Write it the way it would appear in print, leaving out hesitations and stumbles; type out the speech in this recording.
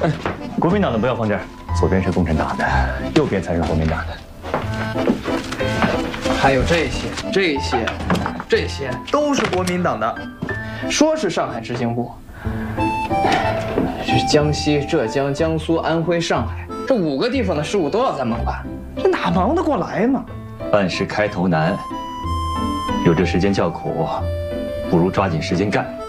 国民党的不要放这儿，左边是共产党的，右边才是国民党的。 还有这些都是国民党的。说是上海执行部，这江西、浙江、江苏、安徽、上海这5个地方的事务都要咱们管，这哪忙得过来嘛？ 办事开头难，有这时间叫苦，不如抓紧时间干。